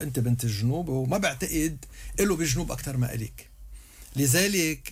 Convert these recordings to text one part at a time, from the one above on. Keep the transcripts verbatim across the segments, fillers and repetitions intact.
أنت بنت الجنوب، وما بعتقد إله بالجنوب أكتر ما إليك. لذلك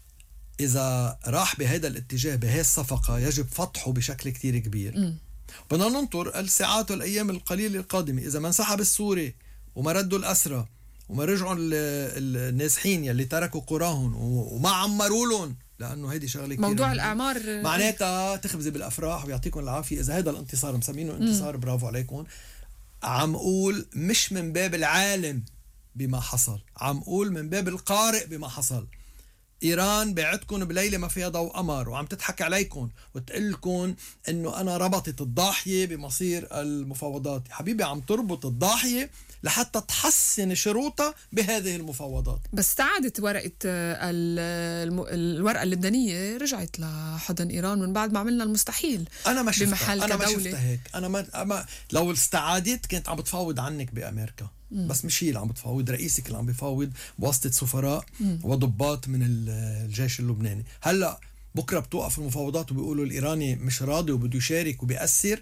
إذا راح بهذا الاتجاه بهذه الصفقة يجب فتحه بشكل كتير كبير. م. بدنا ننطر الساعات والأيام القليلة القادمة. إذا ما انسحب السوري وما ردوا الأسرى وما رجعوا النازحين يلي تركوا قراهم وما عمروا لهم، لأنه هيدي شغلة كتير موضوع الأعمار معناتها تخبزي بالأفراح ويعطيكم العافية. إذا هذا الانتصار مسمينه انتصار، م. برافو عليكم. عم قول مش من باب العالم بما حصل، عم قول من باب القارئ بما حصل. إيران بعتكم بليلة ما فيها ضوء قمر وعم تضحك عليكم وتقلكم إنه أنا ربطت الضاحية بمصير المفاوضات. حبيبي عم تربط الضاحية لحتى تحسن شروطها بهذه المفاوضات. بس تعادت ورقة الورقة اللبنانية، رجعت لحضن إيران من بعد ما عملنا المستحيل. أنا ما شفتها، أنا ما شفتها هيك. أنا ما أما لو استعادت كانت عم بتفاوض عنك بأمريكا. مم. بس مش هي اللي عم بتفاوض، رئيسك اللي عم بيفاوض بواسطة سفراء مم. وضباط من الجيش اللبناني. هلأ بكرة بتوقف المفاوضات وبيقولوا الإيراني مش راضي وبده يشارك وبيأثر،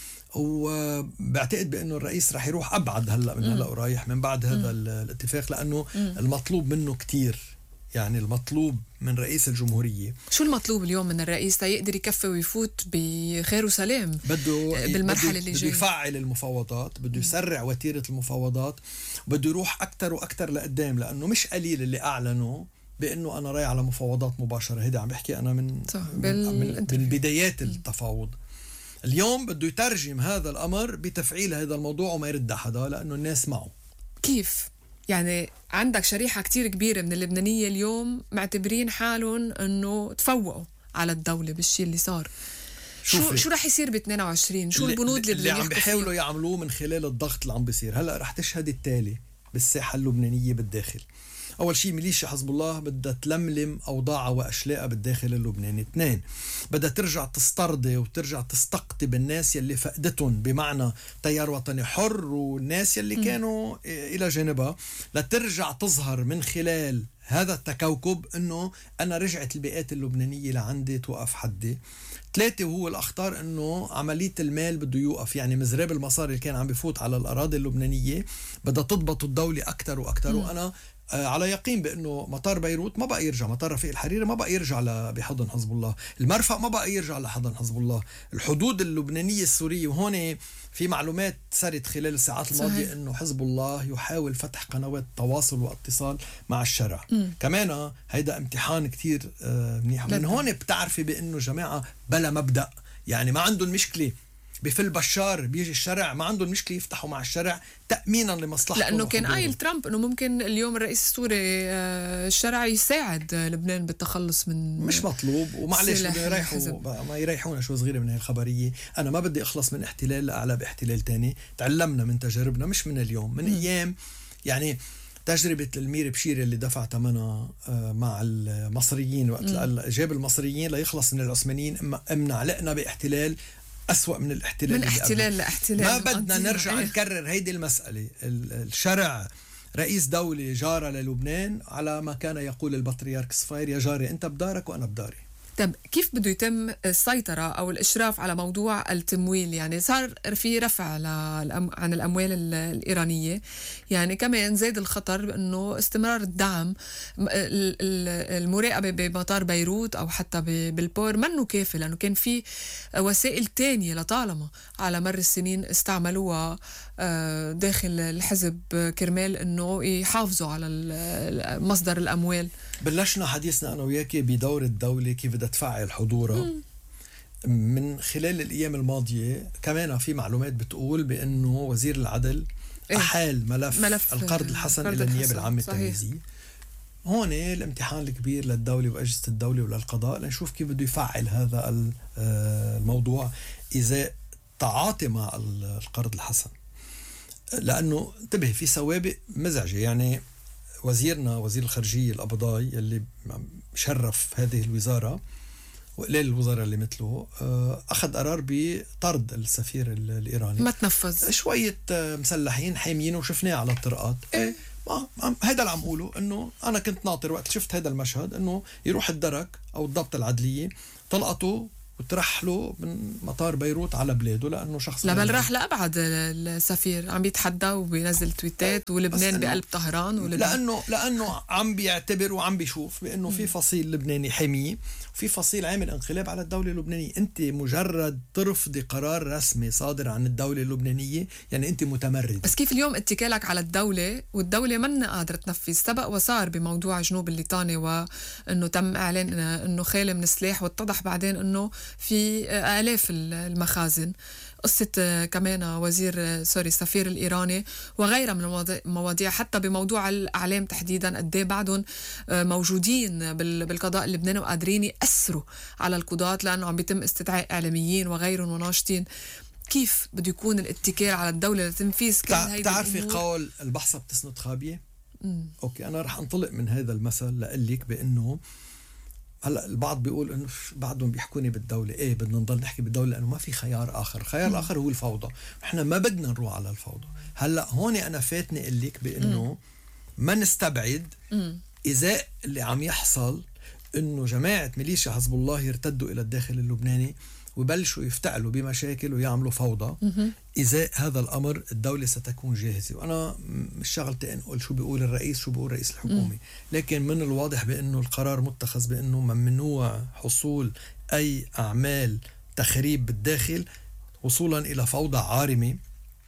وبعتقد بأنه الرئيس رح يروح أبعد هلأ من هلأ ورايح من بعد هذا مم. الاتفاق، لأنه مم. المطلوب منه كتير. يعني المطلوب من رئيس الجمهورية، شو المطلوب اليوم من الرئيس تيقدر يكفي ويفوت بخير وسلام بده بالمرحلة اللي جاية؟ بده يفعل المفاوضات، بده يسرع وتيرة المفاوضات، بده يروح أكتر وأكتر لقدام، لأنه مش قليل اللي أعلنوا بأنه أنا رايح على مفاوضات مباشرة. هيدا عم بحكي أنا من, من, من, من بدايات التفاوض. اليوم بده يترجم هذا الأمر بتفعيل هذا الموضوع وما يرد حدا، لأنه الناس معه. كيف؟ يعني عندك شريحة كتير كبيرة من اللبنانية اليوم معتبرين حالهم أنه تفوقوا على الدولة بالشيء اللي صار. شو شو رح يصير ب اثنين وعشرين؟ شو البنود اللي, اللي عم بيحاولوا يعملوه من خلال الضغط اللي عم بيصير؟ هلأ رح تشهد التالي بالساحة اللبنانية بالداخل. أول شيء ميليشيا حزب الله بدها تلملم أوضاعها وأشلاءها بالداخل اللبناني. اثنين، بدها ترجع تسترضي وترجع تستقطب الناس يلي فقدتهم، بمعنى تيار وطني حر والناس يلي م. كانوا إلى جانبها، لترجع تظهر من خلال هذا التكوكب أنه أنا رجعت البيئات اللبنانية لعندي توقف حدي. ثلاثة، وهو الأخطر، أنه عملية المال بده يوقف. يعني مزراب المصاري اللي كان عم بفوت على الأراضي اللبنانية بدها تضبط الدولة أكتر وأكتر. م. وأنا على يقين بأنه مطار بيروت ما بقى يرجع، مطار رفيق الحريري ما بقى يرجع بحضن حزب الله، المرفأ ما بقى يرجع لحضن حزب الله، الحدود اللبنانية السورية. وهون في معلومات صارت خلال الساعات الماضية أنه حزب الله يحاول فتح قنوات تواصل واتصال مع الشرع. م. كمان هيدا امتحان كتير منيح. من هون بتعرفي بأنه جماعة بلا مبدأ، يعني ما عندهم مشكلة بفل بشار بيجي الشرع، ما عندهم مشكلة يفتحوا مع الشرع تأمينا لمصلحته. لأنه كان قايل ترامب أنه ممكن اليوم الرئيس السوري الشرع يساعد لبنان بالتخلص من مش مطلوب. ومعلش يريحوا ما يريحونا شو صغيرة من هاي الخبرية. أنا ما بدي أخلص من احتلال لأعلى باحتلال تاني. تعلمنا من تجاربنا مش من اليوم، من م. أيام يعني تجربة المير بشير اللي دفع ثمنها مع المصريين وقت جاب المصريين ليخلص من العثمانيين. امنا علقنا باحتلال أسوأ من الاحتلال، من احتلال لاحتلال. ما بدنا نرجع ايه. نكرر هيدي المسألة. الشرع رئيس دولة جارة للبنان على ما كان يقول البطريرك صفير: يا جاري أنت بدارك وأنا بداري. طب كيف بده يتم السيطرة أو الإشراف على موضوع التمويل؟ يعني صار في رفع عن الأموال الإيرانية، يعني كمان زاد الخطر بأنه استمرار الدعم، المراقبة بمطار بيروت أو حتى بالبور منه كافي، لأنه كان في وسائل تانية لطالما على مر السنين استعملوها داخل الحزب كرمال أنه يحافظوا على مصدر الأموال. بلشنا حديثنا أنا وياكي بدور الدولة كيف بدها تفعل حضورها. من خلال الأيام الماضية كمان في معلومات بتقول بأنه وزير العدل إيه؟ أحال ملف, ملف القرض الحسن إلى النيابة العامة التنفيذية. هون الامتحان الكبير للدولة وأجهزة الدولة وللقضاء لنشوف كيف بده يفعل هذا الموضوع إذا تعاطي مع القرض الحسن، لأنه انتبه في سوابق مزعجة. يعني وزيرنا وزير الخارجية القبضاي اللي شرف هذه الوزارة وقليل الوزراء اللي مثله أخذ قرار بطرد السفير الإيراني. ما تنفذ. شوية مسلحين حاميين وشفناه على الطرقات. إيه هذا اللي عم قوله، إنه أنا كنت ناطر وقت شفت هذا المشهد إنه يروح الدرك أو الضبط العدلية طلقته وترحله من مطار بيروت على بلاده لأنه شخص لا بل غير. راح لأبعد. السفير عم بيتحدى وبينزل تويتات ولبنان بقلب طهران ولبنان. لأنه لأنه عم بيعتبر وعم بيشوف بأنه في فصيل لبناني حمي وفي فصيل عامل انقلاب على الدولة اللبنانية. أنت مجرد ترفضي قرار رسمي صادر عن الدولة اللبنانية يعني أنت متمرد. بس كيف اليوم اتكالك على الدولة والدولة منا قادرة تنفذ؟ سبق وصار بموضوع جنوب الليطاني وأنه تم إعلان أنه خالي من السلاح، واتضح بعدين أنه في آلاف المخازن. قصة كمان وزير سوري السفير الإيراني وغيرها من المواضيع، حتى بموضوع الأعلام تحديدا قد ايه بعدهم موجودين بالقضاء اللبناني وقادرين يأثروا على القضاة لأنه عم بيتم استدعاء إعلاميين وغيرهم وناشطين. كيف بده يكون الاتكال على الدولة لتنفيذ كل هيدا الأمور؟ تعرفي قول البحصة بتسند خابية؟ مم. أوكي، أنا رح أنطلق من هذا المثل لأقلك بأنه هلا البعض بيقول انه بعضهم بيحكوني بالدوله. ايه بدنا نضل نحكي بالدوله لانه ما في خيار اخر. الخيار م. الاخر هو الفوضى. احنا ما بدنا نروح على الفوضى. هلا هون انا فاتني اقول لك بانه ما نستبعد ازاء اللي عم يحصل انه جماعه ميليشيا حزب الله يرتدوا الى الداخل اللبناني ويبلشوا يفتعلوا بمشاكل ويعملوا فوضى. إزاء هذا الأمر الدولة ستكون جاهزة. وأنا مش شغلتي أنقول شو بيقول الرئيس شو بيقول رئيس الحكومة، لكن من الواضح بأنه القرار متخذ بأنه ممنوع حصول أي أعمال تخريب بالداخل وصولا إلى فوضى عارمة.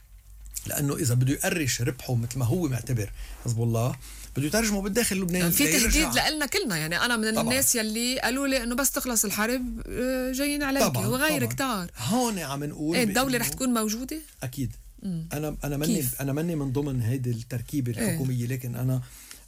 لأنه إذا بده يقرش ربحه مثل ما هو معتبر حزب الله بده يترجمه بالداخل اللبناني. في تهديد لنا كلنا. يعني أنا من طبعاً. الناس يلي قالوا لي إنه بس تخلص الحرب جايين عليك وغير كتار. هون عم نقول إيه الدولة رح تكون موجودة؟ أكيد. مم. أنا أنا مني أنا مني من ضمن هيدي التركيبة الحكومية. إيه؟ لكن أنا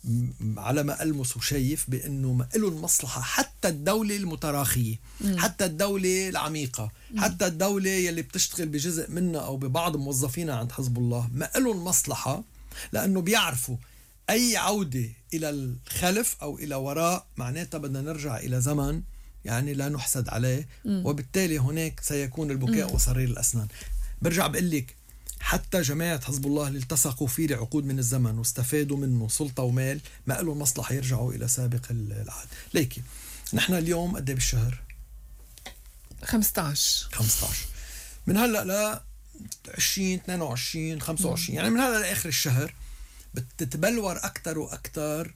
على ما ألمس وشايف بأنه ما له المصلحة حتى الدولة المتراخية، مم. حتى الدولة العميقة، مم. حتى الدولة يلي بتشتغل بجزء منها أو ببعض موظفينها عند حزب الله ما له المصلحة، لأنه بيعرفوا أي عودة إلى الخلف أو إلى وراء معناتها بدنا نرجع إلى زمن يعني لا نحسد عليه. م. وبالتالي هناك سيكون البكاء وصرير الأسنان. برجع بقول لك حتى جماعة حزب الله اللي التصقوا فيه لعقود من الزمن واستفادوا منه سلطة ومال ما لهم مصلحة يرجعوا إلى سابق العهد. ليكي نحن اليوم قد ايه بالشهر؟ خمسة عشر خمسة عشر من هلأ لا عشرين اثنين وعشرين خمسة وعشرين. م. يعني من هلأ لآخر الشهر بتتبلور أكتر وأكتر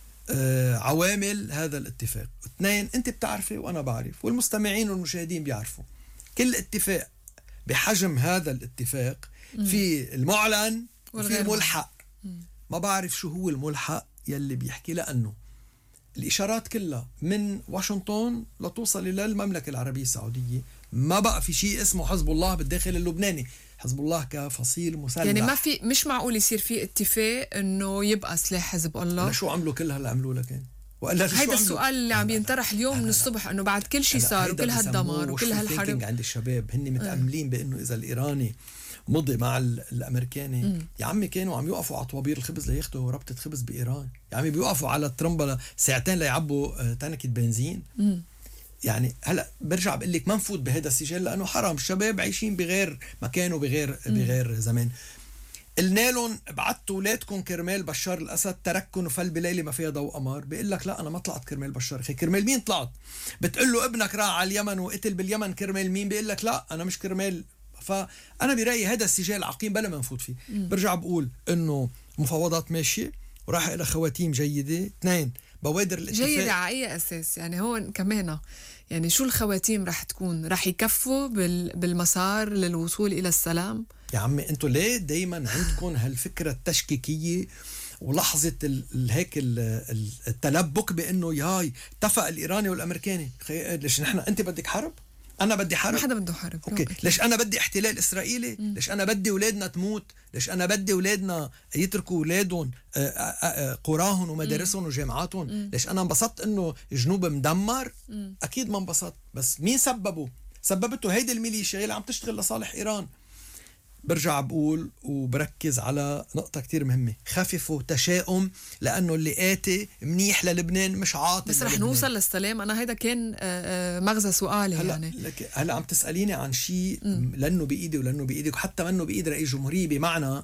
آه عوامل هذا الاتفاق. اثنين، أنت بتعرفي وأنا بعرف والمستمعين والمشاهدين بيعرفوا كل اتفاق بحجم هذا الاتفاق م. في المعلن وفي الملحق. م. ما بعرف شو هو الملحق يلي بيحكي، لأنه الإشارات كلها من واشنطن لتوصل إلى المملكة العربية السعودية ما بقى في شيء اسمه حزب الله بالداخل اللبناني. حزب الله كفصيل مسلح. يعني ما في مش معقول يصير في اتفاق انه يبقى سلاح حزب الله. شو عملوا كل هلا عملوا لكن هيدا السؤال اللي عم ينطرح اليوم من الصبح انه بعد كل شيء صار وكل هالدمار وكل هالحرب عند الشباب هن متأملين بانه اذا الايراني مضي مع الامريكاني م. يا عمي كانوا عم يوقفوا على طوابير الخبز لياخذوا ربطة خبز بايران. يا عمي بيوقفوا على الترمبة ساعتين ليعبوا تنكة بنزين. م. يعني هلا برجع بقول لك ما نفوت بهذا السجال لانه حرام. الشباب عايشين بغير مكان وبغير بغير زمان. قلنا لهم بعتوا اولادكم كرمال بشار الاسد تركن فل بليله ما فيها ضوء قمر. بيقول لك لا انا ما طلعت كرمال بشار. اخي كرمال مين طلعت؟ بتقول له ابنك راح على اليمن وقتل باليمن كرمال مين؟ بيقول لك لا انا مش كرمال. فانا برايي هذا السجال عقيم بلا ما نفوت فيه. م. برجع بقول انه مفاوضات ماشيه وراح الى خواتيم جيده. اثنين، بوادر الاتفاق جيدة على أي أساس؟ يعني هون كمان يعني شو الخواتيم رح تكون؟ رح يكفوا بال بالمسار للوصول إلى السلام؟ يا عمي أنتوا ليه دايما عندكم هالفكرة التشكيكية ولحظة ال هيك ال التلبك بأنه ياي اتفق الإيراني والأمريكاني. ليش نحن أنت بدك حرب؟ أنا بدي حرب؟ ما حدا بده حرب. أوكي. ليش أنا بدي احتلال إسرائيلي؟ م. ليش أنا بدي أولادنا تموت؟ ليش أنا بدي أولادنا يتركوا أولادهم قراهم ومدارسهم وجامعاتهم؟ م. ليش أنا انبسطت إنه جنوب مدمر؟ م. أكيد ما انبسطت. بس مين سببه؟ سببته هيدي الميليشيا اللي عم تشتغل لصالح إيران. برجع بقول وبركز على نقطة كتير مهمة. خففوا تشاؤم لأنه اللي آتي منيح للبنان مش عاطل. بس رح نوصل للسلام. أنا هيدا كان مغزى سؤالي. هلا يعني هلا عم تسأليني عن شيء لأنه بإيدي ولأنه بإيدك وحتى منه بإيد رئيس جمهورية، بمعنى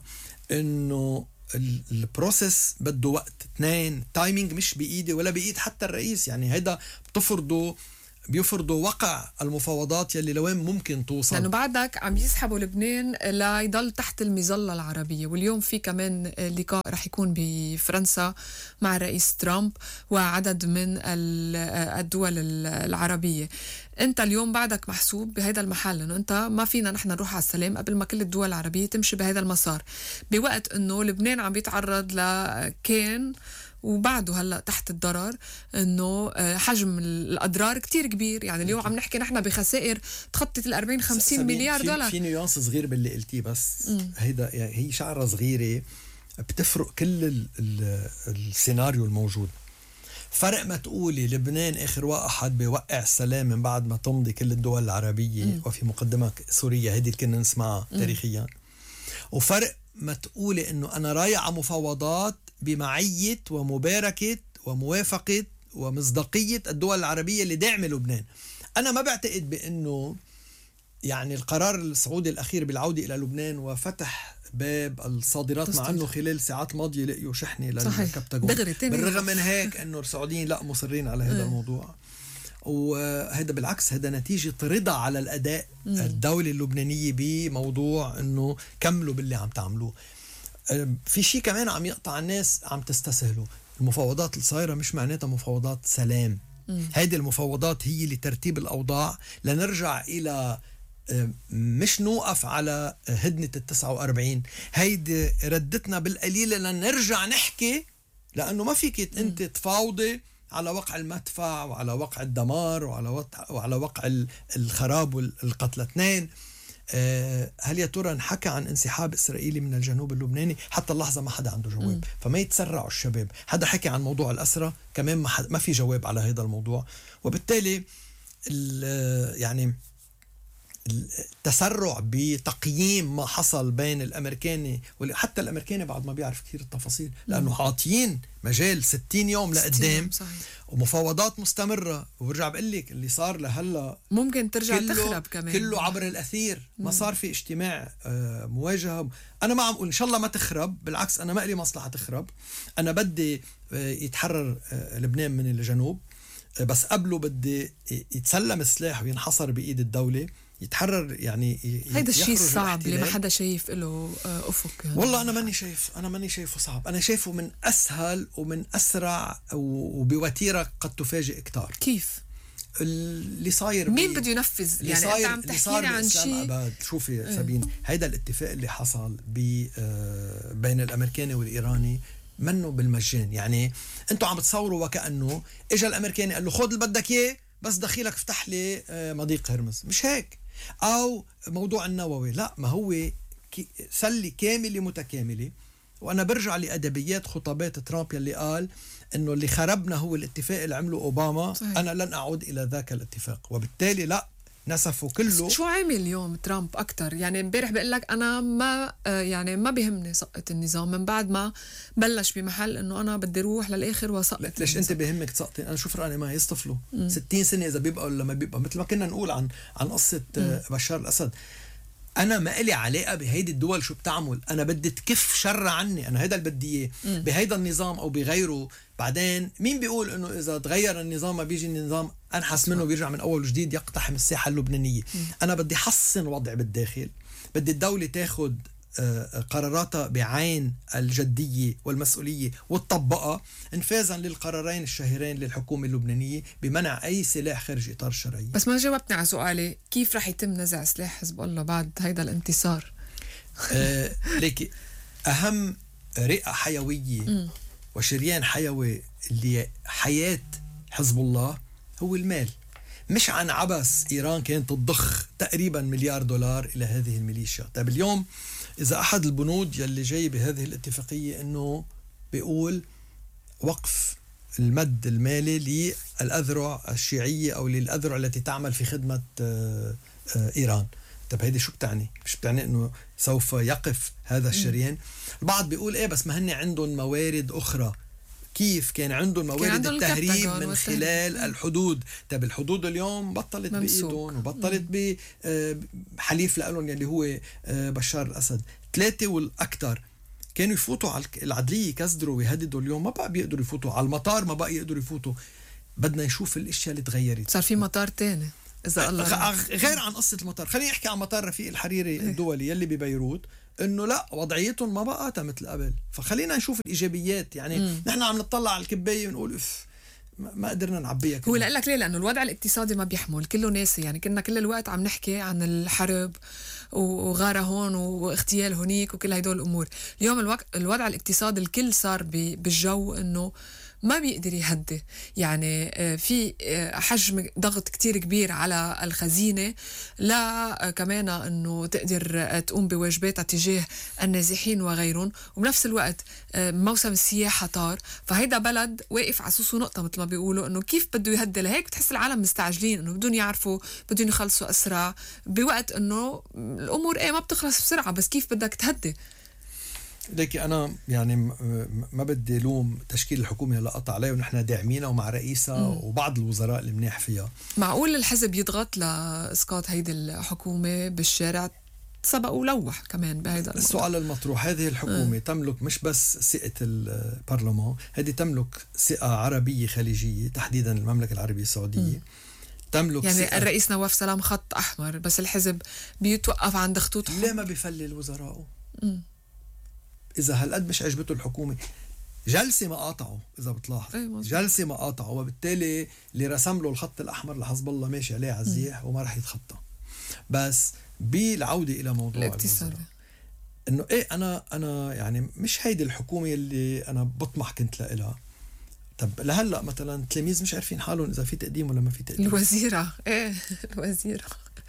إنه البروسيس بده وقت. اثنين، تايمينج مش بإيدي ولا بإيد حتى الرئيس. يعني هيدا بتفرضه بيفرضوا وقع المفاوضات يلي لوين ممكن توصل، لأنه بعدك عم يسحبوا لبنان ليضل تحت المظلة العربية. واليوم في كمان لقاء رح يكون بفرنسا مع الرئيس ترامب وعدد من الدول العربية. انت اليوم بعدك محسوب بهذا المحل، انه انت ما فينا نحن نروح على السلام قبل ما كل الدول العربية تمشي بهذا المسار، بوقت انه لبنان عم بيتعرض لكان وبعده هلا تحت الضرر، انه حجم الاضرار كتير كبير. يعني اليوم عم نحكي نحن بخسائر تخطت ال أربعين خمسين مليار في دولار. في نيوانس صغير باللي قلتيه، بس م. هيدا يعني هي شعره صغيره بتفرق كل ال ال السيناريو الموجود. فرق ما تقولي لبنان اخر واحد بيوقع السلام من بعد ما تمضي كل الدول العربيه م. وفي مقدمه سوريا هيدي اللي كنا نسمعها م. تاريخيا، وفرق ما تقولي انه انا رايح على مفاوضات بمعية ومباركة وموافقة ومصداقية الدول العربية اللي داعمة لبنان. أنا ما بعتقد بأنه يعني القرار السعودي الأخير بالعودة إلى لبنان وفتح باب الصادرات، مع أنه خلال ساعات ماضية لقيوا شحنة للكبتاجون، بالرغم من هيك أنه السعوديين لا مصرين على هذا الموضوع. وهذا بالعكس هذا نتيجة رضا على الأداء م. الدولة اللبنانية بموضوع أنه كملوا باللي عم تعملوه. في شيء كمان عم يقطع الناس، عم تستسهلوا المفاوضات الصايرة مش معناتها مفاوضات سلام. هيدي المفاوضات هي لترتيب الأوضاع، لنرجع إلى مش نوقف على هدنة التسعة وأربعين. هيدي ردتنا بالقليلة لنرجع نحكي، لأنه ما فيك أنت تفاوضي على وقع المدفع وعلى وقع الدمار وعلى وقع, وعلى وقع الخراب والقتل اثنين. هل يا ترى انحكى عن انسحاب إسرائيلي من الجنوب اللبناني؟ حتى اللحظة ما حدا عنده جواب. م. فما يتسرعوا الشباب. حدا حكي عن موضوع الأسرة كمان ما, ما في جواب على هذا الموضوع، وبالتالي يعني التسرع بتقييم ما حصل بين الأمريكاني، وحتى الأمريكاني بعد ما بيعرف كثير التفاصيل، لأنه عاطيين مجال ستين يوم لقدام ومفاوضات مستمرة. وبرجع بقول لك اللي صار لهلا ممكن ترجع تخرب كمان، كله عبر الأثير. ما صار في اجتماع مواجهة. أنا ما عم أقول إن شاء الله ما تخرب، بالعكس أنا ما لي مصلحة تخرب. أنا بدي يتحرر لبنان من الجنوب، بس قبله بدي يتسلم السلاح وينحصر بإيد الدولة، يتحرر. يعني هيدا الشيء الصعب اللي ما حدا شايف له أفق. يعني والله أنا ماني شايف أنا ماني شايفه صعب. أنا شايفه من أسهل ومن أسرع وبوتيرة قد تفاجئ كتار. كيف؟ اللي صاير مين بده ينفذ؟ يعني أنت عم تحكي لي عن شيء. شوفي يا سابين، هيدا الاتفاق اللي حصل بين الأمريكاني والإيراني منه بالمجان. يعني أنتوا عم بتصوروا وكأنه إجا الأمريكاني قال له خد اللي بدك إياه بس دخيلك فتح لي مضيق هرمز. مش هيك. أو موضوع النووي، لا، ما هو سلة كاملة متكاملة. وأنا برجع لأدبيات خطابات ترامب يلي قال إنه اللي خربنا هو الاتفاق اللي عمله أوباما. صحيح. أنا لن أعود إلى ذاك الاتفاق. وبالتالي لا، نسفوا كله. شو عامل اليوم ترامب أكتر؟ يعني امبارح بقول لك أنا ما يعني ما بيهمني سقط النظام من بعد ما بلش بمحل إنه أنا بدي روح للآخر وسقط. ليش أنت بيهمك تسقطي؟ أنا شوف رأني ما يصطفلوا ستين سنة إذا بيبقى ولا ما بيبقى، مثل ما كنا نقول عن عن قصة م. بشار الأسد. أنا ما إلي علاقة بهيدي الدول شو بتعمل. أنا بدي تكف شر عني. أنا هيدا اللي بدي إياه بهيدا النظام أو بغيره. بعدين مين بيقول إنه إذا تغير النظام ما بيجي النظام أنحس منه وبيرجع من أول وجديد يقتحم الساحة اللبنانية. م. أنا بدي حسن وضع بالداخل. بدي الدولة تاخد قراراتها بعين الجدية والمسؤولية وتطبقها انفاذا للقرارين الشهيرين للحكومة اللبنانية بمنع أي سلاح خارج إطار الشرعية. بس ما جاوبتني على سؤالي، كيف رح يتم نزع سلاح حزب الله بعد هيدا الانتصار؟ آه ليك أهم رئة حيوية م. وشريان حيوي لحياة حزب الله هو المال. مش عن عبس إيران كانت تضخ تقريبا مليار دولار إلى هذه الميليشيا. طيب اليوم إذا أحد البنود يلي جاي بهذه الاتفاقية أنه بيقول وقف المد المالي للأذرع الشيعية أو للأذرع التي تعمل في خدمة إيران. طيب هيدي شو بتعني؟ مش بتعني أنه سوف يقف هذا الشريان؟ البعض بيقول إيه بس ما هن عندهم موارد أخرى. كيف كان عندهم موارد التهريب من خلال الحدود؟ طب الحدود اليوم بطلت بإيدهم وبطلت بحليف لهم يلي هو بشار الأسد. ثلاثة والأكثر كانوا يفوتوا على العدلية يكسدروا ويهددوا. اليوم ما بقى بيقدروا يفوتوا على المطار، ما بقى يقدروا يفوتوا. بدنا نشوف الاشياء اللي تغيرت. صار في مطار تاني اذا الله غ- غير عن قصه المطار، خليني احكي عن مطار رفيق الحريري الدولي يلي ببيروت، انه لا وضعيتهم ما بقاتها مثل قبل، فخلينا نشوف الايجابيات. يعني مم. نحن عم نطلع على الكبايه ونقول اف ما قدرنا نعبيها. هو لك ليه؟ لانه الوضع الاقتصادي ما بيحمل، كله ناسي. يعني كنا كل الوقت عم نحكي عن الحرب وغارة هون واغتيال هونيك وكل هدول الامور. اليوم الوقت الوضع الاقتصادي الكل صار بالجو انه ما بيقدر يهدي. يعني في حجم ضغط كتير كبير على الخزينة، لا كمان أنه تقدر تقوم بواجباتها تجاه النازحين وغيرهم، وبنفس الوقت موسم السياحة طار. فهيدا بلد واقف على سوسو نقطة مثل ما بيقولوا، أنه كيف بده يهدي. لهيك بتحس العالم مستعجلين أنه بدون يعرفوا، بدون يخلصوا أسرع، بوقت أنه الأمور إيه ما بتخلص بسرعة، بس كيف بدك تهدي. لكن أنا يعني ما بدي لوم تشكيل الحكومة هلا قطع عليه، ونحن داعمينها ومع رئيسها وبعض الوزراء اللي منيح فيها. معقول الحزب يضغط لإسقاط هيدي الحكومة بالشارع؟ سبق ولوح كمان بهذا السؤال المطروح. هذه الحكومة اه. تملك مش بس ثقة البرلمان، هذه تملك ثقة عربية خليجية، تحديدا المملكة العربية السعودية. م. تملك يعني الرئيس نواف سلام خط أحمر، بس الحزب بيتوقف عند خطوط حمر. ليه ما بيفلل وزراءه؟ م. إذا هالقد مش عجبته الحكومة، جلسة ما قاطعه. إذا بتلاحظ جلسة ما قاطعه، وبالتالي اللي رسم له الخط الأحمر لحزب الله ماشي عليه عزيح وما رح يتخطى. بس بالعودة إلى موضوع الوزراء، إنه إيه أنا أنا يعني مش هيدي الحكومة اللي أنا بطمح كنت لها. طب لهلا مثلا التلاميذ مش عارفين حالهم إذا في تقديم ولا ما في تقديم. الوزيرة إيه الوزيرة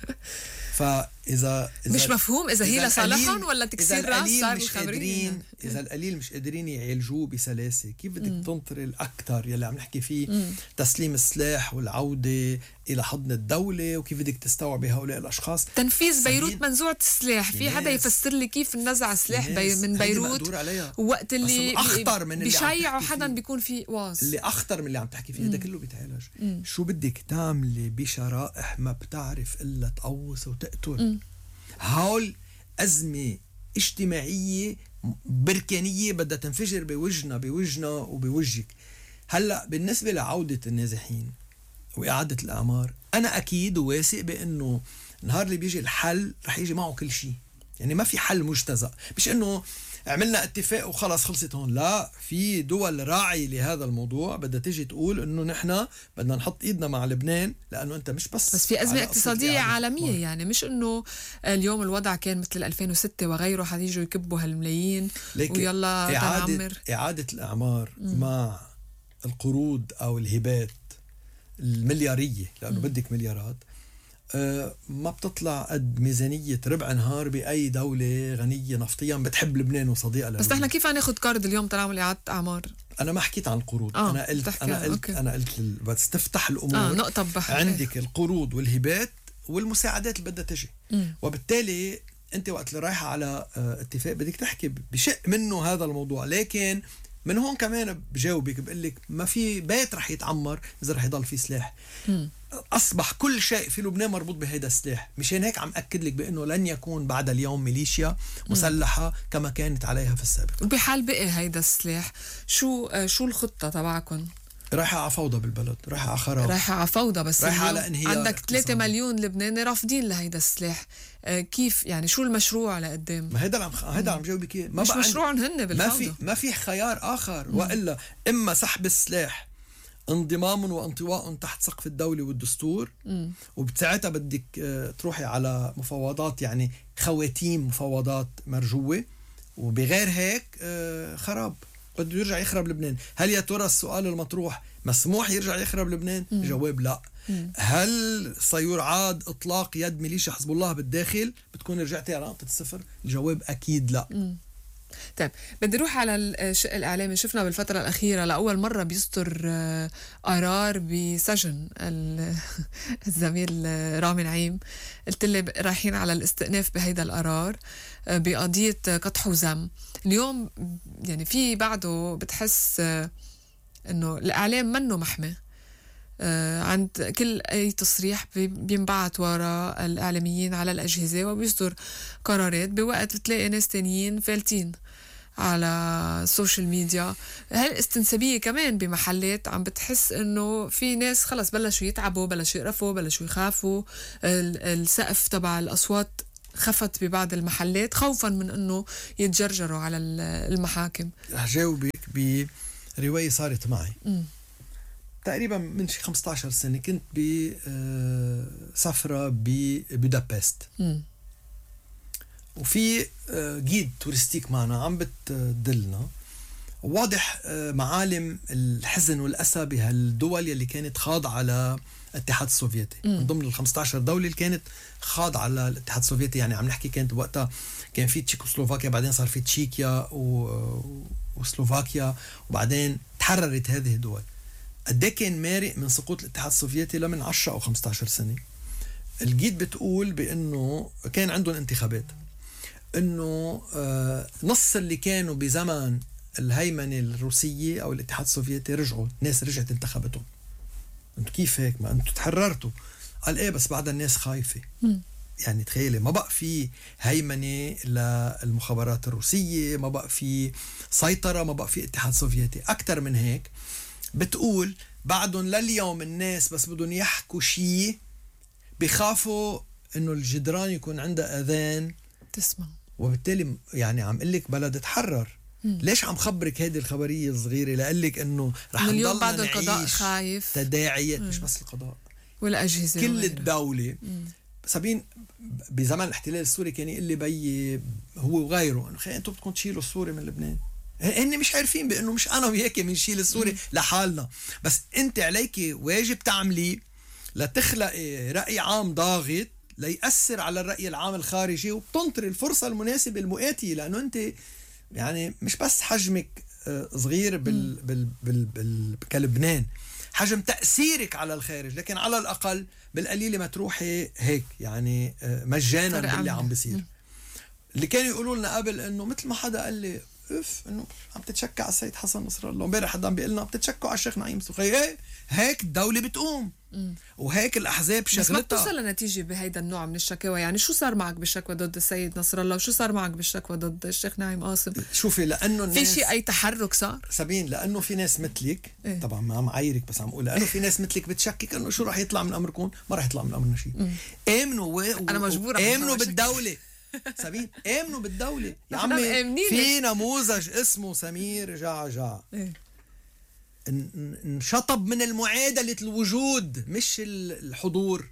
فإذا مش مفهوم إذا هي لصالحهم ولا تكسير راس صار مش قادرين. إذا القليل مش قادرين يعالجوه بسلاسة، كيف بدك تنطر الأكثر يلي عم نحكي فيه مم. تسليم السلاح والعودة إلى حضن الدولة، وكيف بدك تستوعبي هؤلاء الأشخاص. تنفيذ بيروت منزوعة السلاح، في حدا يفسر لي كيف نزع سلاح بي من بيروت وقت اللي أخطر من بيشيعوا حدا بيكون في واس اللي أخطر من اللي عم تحكي فيه. هذا كله بيتعالج. مم. شو بدك تعملي بشرائح ما بتعرف إلا تقوس وتقتل؟ هول أزمة اجتماعية بركانية بدها تنفجر بوجهنا بوجهنا وبوجهك. هلأ بالنسبة لعودة النازحين وإعادة الأعمار، أنا أكيد وواثق بأنه النهار اللي بيجي الحل رح يجي معه كل شيء. يعني ما في حل مجتزأ، مش أنه عملنا اتفاق وخلص خلصت هون. لا، في دول راعي لهذا الموضوع بدها تيجي تقول انه نحن بدنا نحط ايدنا مع لبنان، لانه انت مش بس بس في ازمه اقتصاديه عالميه. مار. يعني مش انه اليوم الوضع كان مثل ألفين وستة وغيره حييجوا يكبوا هالملايين ويلا إعادة, اعاده الاعمار م. مع القروض او الهبات الملياريه، لانه م. بدك مليارات، أه ما بتطلع قد ميزانية ربع نهار بأي دولة غنية نفطيا بتحب لبنان وصديقة لبنان. بس نحن كيف هناخد كارد اليوم تنعمل إعادة أعمار؟ أنا ما حكيت عن القروض. آه أنا قلت أنا قلت أوكي. أنا قلت بس تفتح الأمور. آه نقطة بحر. عندك القروض والهبات والمساعدات اللي بدها تجي، وبالتالي أنت وقت اللي رايحة على اتفاق بدك تحكي بشق منه هذا الموضوع. لكن من هون كمان بجاوبك بقول لك ما في بيت رح يتعمر إذا رح يضل في سلاح. م. أصبح كل شيء في لبنان مربوط بهذا السلاح. مشان هيك عم أكد لك بأنه لن يكون بعد اليوم ميليشيا مسلحة كما كانت عليها في السابق. وبحال بقي هيدا السلاح شو شو الخطة تبعكم؟ رايحة على فوضى بالبلد، رايحة على خراب، رايحة على فوضى. بس رايحة على انهيار. عندك ثلاثة مليون لبناني رافضين لهيدا السلاح. آه كيف يعني شو المشروع لقدام؟ ما هيدا عم هيدا عم جاوبك اياه. مش مشروعهم هن بالفوضى. ما في ما في خيار آخر مم. وإلا إما سحب السلاح انضمام وانطواء تحت سقف الدولة والدستور، مم. وبساعتها بدك آه تروحي على مفاوضات، يعني خواتيم مفاوضات مرجوة، وبغير هيك آه خراب بده يرجع يخرب لبنان. هل يا ترى السؤال المطروح مسموح يرجع يخرب لبنان؟ مم. الجواب لا. مم. هل سيعاد إطلاق يد ميليشيا حزب الله بالداخل بتكون رجعتي على نقطة الصفر؟ الجواب أكيد لا. مم. طيب بدي اروح على الشق الاعلامي. شفنا بالفتره الاخيره لاول مره بيصدر قرار بسجن الزميل رامي نعيم. قلت لي رايحين على الاستئناف بهيدا القرار بقضيه قطح وذم. اليوم يعني في بعده بتحس انه الاعلام منه محمي. عند كل أي تصريح بينبعت وراء الإعلاميين على الأجهزة وبيصدر قرارات، بوقت بتلاقي ناس تانيين فالتين على السوشيال ميديا. هالاستنسابية كمان بمحلات عم بتحس انه في ناس خلص بلشوا يتعبوا، بلشوا يقرفوا، بلشوا يخافوا. السقف تبع الأصوات خفت ببعض المحلات خوفا من انه يتجرجروا على المحاكم. رح جاوبك برواية صارت معي م. تقريبا من شي خمسة عشر سنة. كنت بسفرة ببودابست وفي جيد تورستيك معنا عم بتدلنا، واضح معالم الحزن والأسى بهالدول يلي كانت خاضعة على الاتحاد السوفيتي. م. من ضمن ال خمسة عشر دولة اللي كانت خاضعة على الاتحاد السوفيتي، يعني عم نحكي كانت وقتها كان في تشيكوسلوفاكيا، بعدين صار في تشيكيا وسلوفاكيا، وبعدين تحررت هذه الدول. قد كان مارق من سقوط الاتحاد السوفيتي لمن عشرة أو خمسة عشر سنة. الجيد بتقول بأنه كان عندهم انتخابات، أنه نص اللي كانوا بزمن الهيمنة الروسية أو الاتحاد السوفيتي رجعوا، ناس رجعت انتخبتهم. انتوا كيف هيك؟ ما انتوا تحررتوا. قال ايه بس بعد الناس خايفة. م. يعني تخيلي ما بقى في هيمنة للمخابرات الروسية، ما بقى في سيطرة، ما بقى في اتحاد سوفيتي. أكتر من هيك بتقول بعدهم لليوم الناس بس بدهم يحكوا شيء بخافوا انه الجدران يكون عندها اذان تسمع، وبالتالي يعني عم قلك بلد تحرر. مم. ليش عم خبرك هيدي الخبرية الصغيرة؟ لقلك انه رح نضلنا بعد القضاء خايف تداعيات. مش بس القضاء، والأجهزة كل وغيره. الدولة. مم. سابين بزمن الاحتلال السوري كان يقول لي بي هو وغيره انه خي انتم بدكم تشيلوا السوري من لبنان. هن مش عارفين بانه مش انا وياك بنشيل السوري مم. لحالنا، بس انت عليك واجب تعملي لتخلقي رأي عام ضاغط ليأثر على الرأي العام الخارجي، وبتنطري الفرصة المناسبة المؤاتية، لأنه أنت يعني مش بس حجمك صغير بال بال بال بال كلبنان، حجم تأثيرك على الخارج، لكن على الأقل بالقليل ما تروحي هيك يعني مجانا باللي عم بيصير. اللي كانوا يقولوا لنا قبل إنه مثل ما حدا قال لي اف انه عم تتشكى على السيد حسن نصر الله، امبارح حدا عم بيقول لنا عم تتشكوا على الشيخ نعيم سخي. هيك الدولة بتقوم مم. وهيك الأحزاب شغلتها. بس ما بتوصل لنتيجة بهيدا النوع من الشكاوى. يعني شو صار معك بالشكوى ضد السيد نصر الله وشو صار معك بالشكوى ضد الشيخ نعيم قاسم؟ شوفي لأنه الناس في شيء أي تحرك صار؟ سابين لأنه في ناس مثلك إيه؟ طبعا ما عم عايرك بس عم أقول لأنه في ناس مثلك بتشكك إنه شو رح يطلع من أمركم. ما رح يطلع من أمرنا شيء. آمنوا و... أنا مجبورة آمنوا بالدولة. سابين آمنوا بالدولة يا عمي. في نموذج اسمه سمير جعجع إيه؟ انشطب من المعادلة الوجود مش الحضور.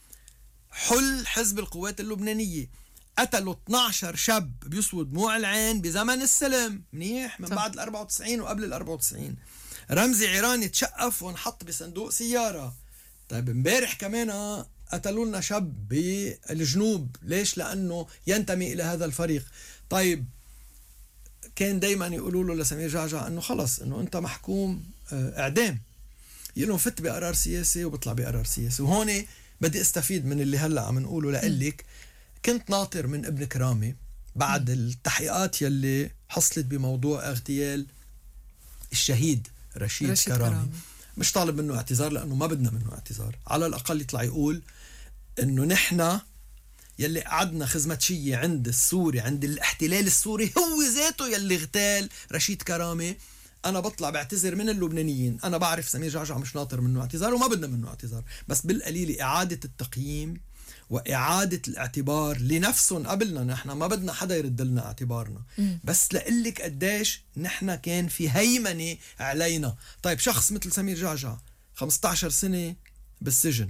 حل حزب القوات اللبنانية قتلوا اثني عشر شاب بيسود دموع العين بزمن السلم منيح من بعد الأربعة وتسعين وقبل الأربعة وتسعين. رمزي عيراني تشقف وانحط بصندوق سيارة. طيب امبارح كمان قتلوا لنا شاب بالجنوب. ليش؟ لأنه ينتمي إلى هذا الفريق. طيب كان دايما يقولوا له لسمير جعجع انه خلص انه انت محكوم اعدام، يقولون فت بقرار سياسي وبطلع بقرار سياسي. وهون بدي استفيد من اللي هلا عم نقوله لقلك. كنت ناطر من ابن كرامي بعد م. التحقيقات يلي حصلت بموضوع اغتيال الشهيد رشيد, رشيد كرامي. كرامي مش طالب منه اعتذار لانه ما بدنا منه اعتذار، على الاقل يطلع يقول انه نحن يلي قعدنا خزمتشية عند السوري عند الاحتلال السوري هو ذاته يلي اغتال رشيد كرامي. أنا بطلع بعتذر من اللبنانيين. أنا بعرف سمير جعجع مش ناطر منه اعتذار وما بدنا منه اعتذار، بس بالقليل إعادة التقييم وإعادة الاعتبار لنفسهم قبلنا. نحن ما بدنا حدا يرد لنا اعتبارنا م. بس لقلك قديش نحن كان في هيمنة علينا. طيب شخص مثل سمير جعجع خمسة عشر سنة بالسجن،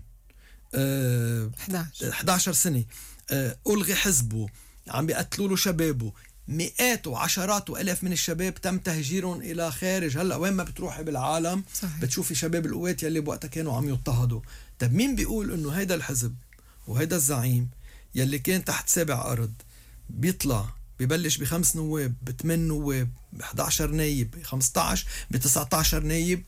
أه إحدى عشر سنة، أه ألغي حزبه، عم بيقتلوا له شبابه، مئات وعشرات وألاف من الشباب تم تهجيرهم إلى خارج. هلأ وين ما بتروحي بالعالم صحيح. بتشوفي شباب القوات يلي بوقتها كانوا عم يضطهدوا. طب مين بيقول إنه هيدا الحزب وهيدا الزعيم يلي كان تحت سابع أرض بيطلع ببلش بخمس نواب بثمان نواب بإحدى عشر نايب بخمسة عشر بتسعة عشر نايب؟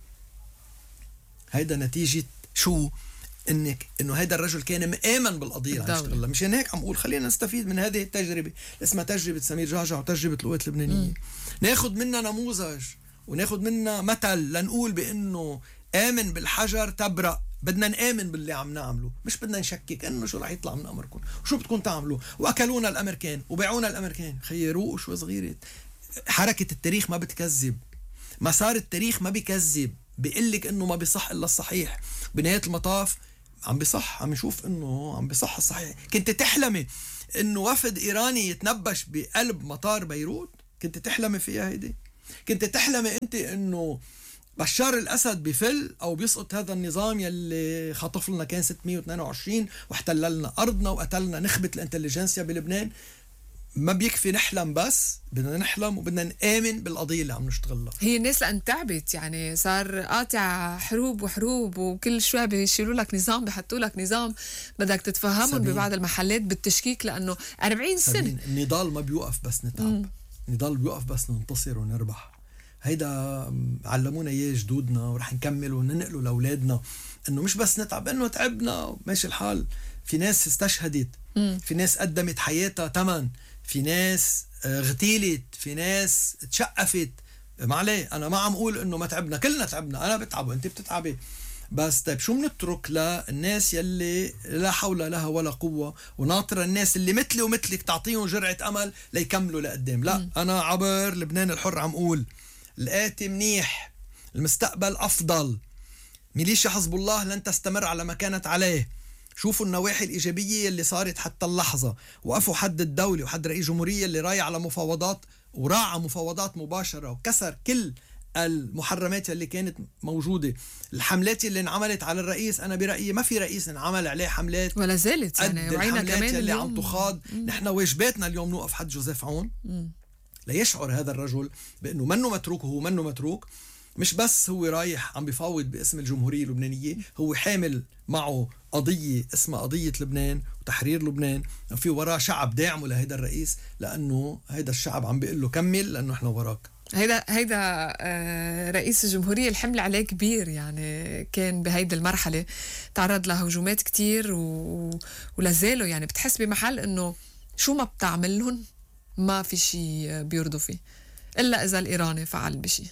هيدا نتيجة شو؟ انك انه هيدا الرجل كان مآمن بالقضيه اللي عم يشتغلها. مشان هيك عم اقول خلينا نستفيد من هذه التجربه اسمها تجربه سمير جعجع وتجربه القوات اللبنانيه، ناخذ منها نموذج وناخذ منها مثل لنقول بانه آمن بالحجر تبرأ. بدنا نآمن باللي عم نعمله، مش بدنا نشكك انه شو رح يطلع من امركم وشو بدكم تعملوا. واكلونا الامريكان وبيعونا الامريكان، خيروه شو صغيره. حركة التاريخ ما بتكذب، مسار التاريخ ما بيكذب، بيقلك انه ما بيصح الا الصحيح. بنهاية المطاف عم بيصح، عم نشوف انه عم بيصح الصحيح. كنت تحلمي انه وفد ايراني يتنبش بقلب مطار بيروت؟ كنت تحلمي فيها هيدي؟ كنت تحلمي انت انه بشار الاسد بفل او بيسقط هذا النظام يلي خطف لنا كان ستمية واثنين وعشرين واحتل لنا ارضنا وقتلنا نخبة الانتليجنسيا بلبنان؟ ما بيكفي نحلم، بس بدنا نحلم وبدنا نآمن بالقضية اللي عم نشتغلها. هي الناس لأن تعبت، يعني صار قاطع حروب وحروب، وكل شوي بيشيلوا لك نظام بيحطوا لك نظام بدك تتفهمهم ببعض المحلات بالتشكيك، لأنه أربعين سنة النضال ما بيوقف بس نتعب، النضال بيوقف بس ننتصر ونربح. هيدا علمونا اياه جدودنا ورح نكمل وننقله لاولادنا، انه مش بس نتعب، انه تعبنا ماشي الحال. في ناس استشهدت، في ناس قدمت حياتها ثمن، في ناس اغتيلت، في ناس تشقفت. ما عليه، انا ما عم اقول انه ما تعبنا، كلنا تعبنا، انا بتعب وانت بتتعبي، بس طيب شو بنترك للناس يلي لا حول لها ولا قوة وناطرة الناس اللي مثلي ومثلك تعطيهم جرعة امل ليكملوا لقدام؟ لا م. انا عبر لبنان الحر عم اقول الآتي منيح، المستقبل افضل. ميليشيا حزب الله لن تستمر على ما كانت عليه. شوفوا النواحي الإيجابية اللي صارت حتى اللحظة، وقفوا حد الدولة وحد رئيس جمهورية اللي رايح على مفاوضات وراعى مفاوضات مباشرة وكسر كل المحرمات اللي كانت موجودة. الحملات اللي انعملت على الرئيس، أنا برأيي ما في رئيس انعمل عليه حملات ولا زالت، يعني وعينا كمان اللي عم تخاض. نحن واجباتنا اليوم نوقف حد جوزيف عون مم. ليشعر هذا الرجل بأنه منه متروك، وهو منه متروك. مش بس هو رايح عم بيفاوض باسم الجمهورية اللبنانية، هو حامل معه قضية اسمها قضية لبنان وتحرير لبنان، في وراه شعب داعمه لهيدا الرئيس، لأنه هيدا الشعب عم بيقول له كمل لأنه احنا وراك. هيدا هيدا آه رئيس الجمهورية الحمل عليه كبير، يعني كان بهيدا المرحلة تعرض لهجومات كتير و... ولازاله يعني بتحس بمحل انه شو ما بتعملهم ما في شيء بيرضوا فيه إلا إذا الإيراني فعل بشي.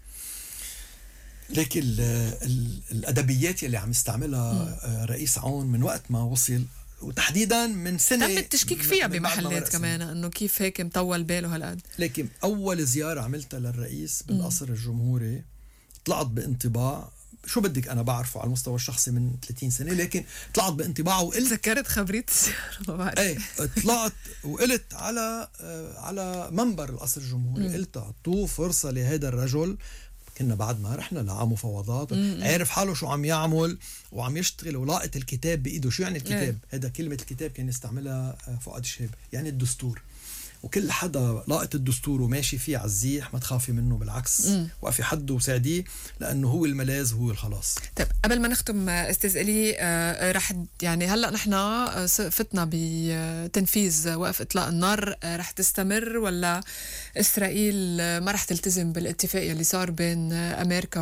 لكن ال ال الأدبيات اللي عم يستعملها م. رئيس عون من وقت ما وصل، وتحديدا من سنة تم التشكيك فيها بمحلات كمان، انه كيف هيك مطول باله هالقد. لكن اول زيارة عملتها للرئيس بالقصر الجمهوري طلعت بانطباع، شو بدك انا بعرفه على المستوى الشخصي من ثلاثين سنة، لكن طلعت بانطباع وقلت ذكرت خبريت ما بعرف. ايه طلعت وقلت على على منبر القصر الجمهوري، قلت اعطوه فرصة لهذا الرجل. كنا بعد ما رحنا لمفاوضات، عارف حاله شو عم يعمل وعم يشتغل، ولاقت الكتاب بإيده. شو يعني الكتاب؟ هذا كلمة الكتاب كان يستعملها فؤاد الشهاب، يعني الدستور. وكل حدا لاقت الدستور وماشي فيه عالزيح، ما تخافي منه، بالعكس وقفي حده وساعديه، لأنه هو الملاذ وهو الخلاص. طيب قبل ما نختم استاذ إلي، آه رح يعني هلأ نحن فتنا بتنفيذ وقف إطلاق النار، آه رح تستمر ولا إسرائيل ما رح تلتزم بالاتفاق اللي صار بين أمريكا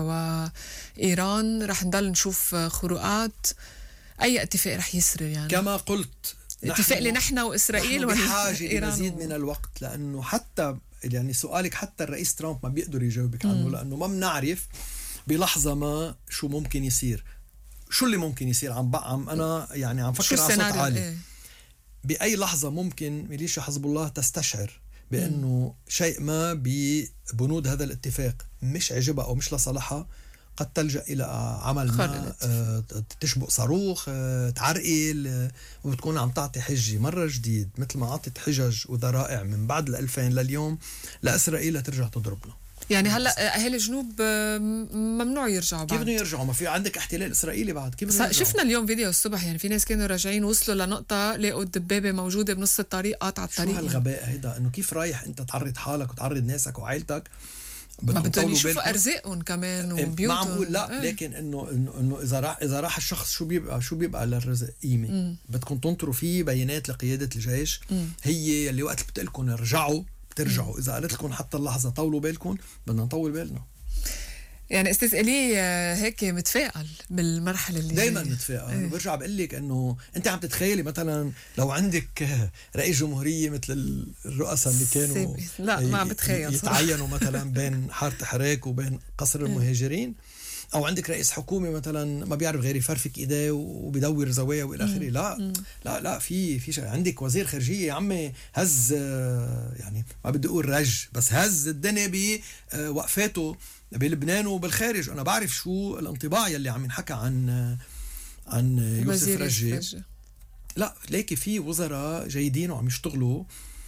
وإيران؟ رح نضل نشوف خروقات؟ أي اتفاق رح يسري يعني؟ كما قلت اتفاق لنا نحن وإسرائيل ولا بحاجة لمزيد و... من الوقت، لأنه حتى يعني سؤالك حتى الرئيس ترامب ما بيقدر يجاوبك عنه، لأنه ما بنعرف بلحظة ما شو ممكن يصير. شو اللي ممكن يصير؟ عم بقى أنا يعني عم فكر على صوت عالي. إيه؟ بأي لحظة ممكن ميليشيا حزب الله تستشعر بأنه شيء ما ببنود هذا الاتفاق مش عجبها أو مش لصالحها، قد تلجأ إلى عمل ما، آه، تشبق صاروخ، آه، تعرقل، آه، وبتكون عم تعطي حجة مرة جديد مثل ما عطت حجج وذرائع من بعد الألفين لليوم لإسرائيل ترجع تضربنا. يعني هلا اهل الجنوب ممنوع يرجعوا بعد. كيف بدهم يرجعوا؟ ما في عندك احتلال اسرائيلي بعد، كيف بدهم شفنا اليوم فيديو الصبح، يعني في ناس كانوا راجعين وصلوا لنقطه لقوا الدبابه موجوده بنص الطريق قاطعه الطريق. شو هالغباء هيدا؟ انه كيف رايح انت تعرض حالك وتعرض ناسك وعائلتك؟ ما بدهم يشوفوا ارزاقهم كمان وبيوتهم. ما عم بقول لا، ايه. لكن انه انه انه اذا راح اذا راح الشخص شو بيبقى شو بيبقى للرزق قيمه؟ بدكم تنطروا فيه بيانات لقياده الجيش، مم. هي اللي وقت بتقول لكم ارجعوا بترجعوا، اذا قالت لكم حتى اللحظه طولوا بالكم بدنا نطول بالنا. يعني استاذ إلي هيك متفائل بالمرحله اللي دائما متفائل. ايه. برجع بقول لك انه انت عم تتخيلي مثلا لو عندك رئيس جمهوريه مثل الرؤساء اللي كانوا لا ما عم بتخيل يتعينوا مثلا بين حاره حراك وبين قصر المهاجرين، او عندك رئيس حكومه مثلا ما بيعرف غير يفرفك ايديه وبيدور زوايا والى اخره. لا مم. لا لا في في شيء. عندك وزير خارجيه يا عمي هز، يعني ما بدي اقول رج، بس هز الدنيا بوقفاته بلبنان وبالخارج. انا بعرف شو الانطباع يلي عم ينحكى عن عن يوسف رجي. لا ليكي في وزراء جيدين وعم يشتغلوا،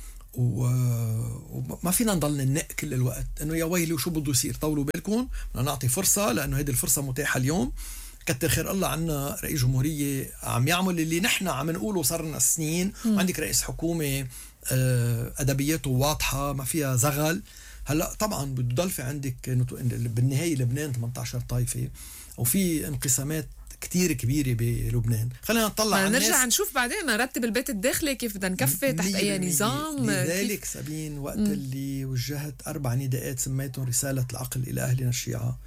وما فينا نضل ننق كل الوقت انه يا ويلي وشو بده يصير. طولوا بالكم، بدنا نعطي فرصه لانه هيدي الفرصه متاحه اليوم. كتر خير الله عنا رئيس جمهوريه عم يعمل اللي نحن عم نقوله صار لنا سنين. وعندك رئيس حكومه ادبياته واضحه ما فيها زغل. هلا طبعا بده يضل في عندك بالنهايه لبنان ثمانية عشر طائفه وفي انقسامات كتير كبيرة بلبنان. خلينا نطلع على نرجع نشوف بعدين نرتب البيت الداخلي كيف بدنا نكفي تحت أي نظام. لذلك سابين وقت م. اللي وجهت أربع نداءات سميتهم رسالة العقل إلى أهلنا الشيعة.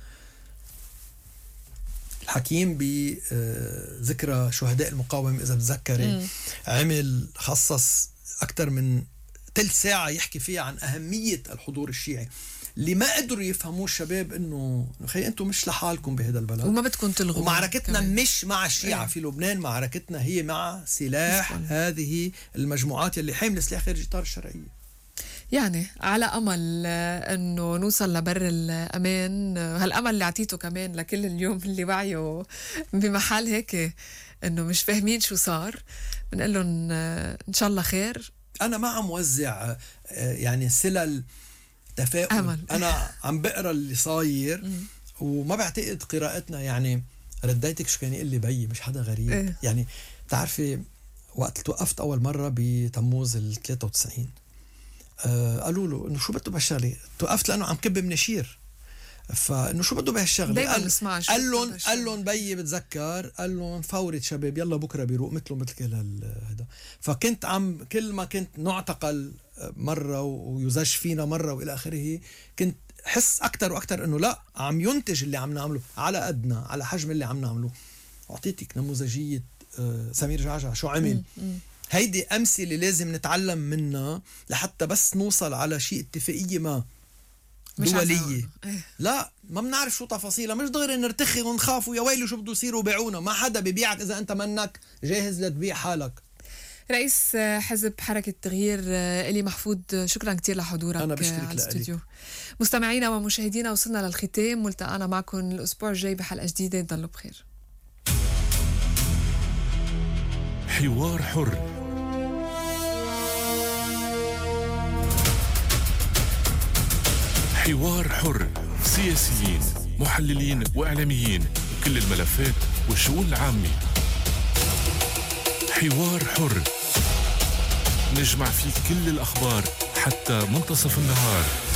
الحكيم بذكرى شهداء المقاومة إذا بتذكري عمل خصص أكثر من ثلث ساعة يحكي فيها عن أهمية الحضور الشيعي اللي ما قدروا يفهموا الشباب انه خي انتم مش لحالكم بهذا البلد وما بدكم تلغوا. ومعركتنا كمان مش مع الشيعة في لبنان، معركتنا هي مع سلاح هذه المجموعات اللي حامله سلاح خارج اطار الشرعيه. يعني على امل انه نوصل لبر الامان. هالامل اللي عطيته كمان لكل اليوم اللي وعيه بمحل هيك انه مش فاهمين شو صار، بنقول لهم ان شاء الله خير. انا ما عم وزع يعني سلل تفاؤل أمل. أنا عم بقرأ اللي صاير وما بعتقد قراءتنا يعني رديتك شو كان يقول لي بيي مش حدا غريب. إيه؟ يعني تعرفي وقت توقفت أول مرة بتموز ال ثلاثة وتسعين آه قالوا له إنه شو بده بهالشغلة. توقفت لأنه عم كب منشير، فإنه شو بده بهالشغلة. قال قال لهم قال لهم بيي بتذكر، قال لهم فورة شباب يلا بكرة بيروق مثله مثل كل هذا. فكنت عم كل ما كنت نعتقل مرة ويزج فينا مرة وإلى آخره كنت حس أكتر وأكتر إنه لا عم ينتج اللي عم نعمله على قدنا على حجم اللي عم نعمله. أعطيتك نموذجية سمير جعجع شو عمل. هيدي أمثلة لازم نتعلم منها لحتى بس نوصل على شيء اتفاقية ما دولية. لا ما بنعرف شو تفاصيلها، مش دغري نرتخي ونخاف ويا ويلي شو بده يصير وبيعونا. ما حدا ببيعك إذا أنت منك جاهز لتبيع حالك. رئيس حزب حركة التغيير إلي محفوظ، شكرا كتير لحضورك على الاستوديو. مستمعينا ومشاهدينا وصلنا للختام، ملتقانا معكم الأسبوع الجاي بحلقة جديدة. ضلوا بخير. حوار حر، حوار حر، سياسيين، محللين وإعلاميين، كل الملفات والشؤون العامة. حوار حر نجمع فيه كل الأخبار حتى منتصف النهار.